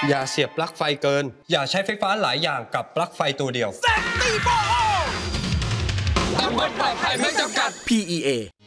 อย่าเสียบปลั๊กไฟเกิน อย่าใช้ไฟฟ้าหลายอย่างกับปลั๊กไฟตัวเดียวตำบลปลอดภัยไม่จำกัด PEA